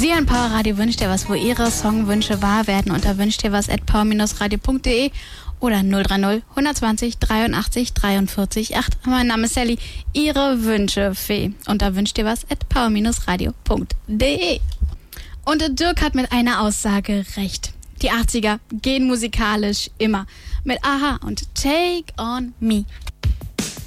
Hier im Power Radio Wünscht ihr was, wo Ihre Songwünsche wahr werden unter wünschtdirwas@power-radio.de oder 030 120 83 43 8. Mein Name ist Sally, Ihre Wünschefee unter wünschtdirwas@power-radio.de. Und Dirk hat mit einer Aussage recht. Die 80er gehen musikalisch immer. Mit Aha und Take on Me.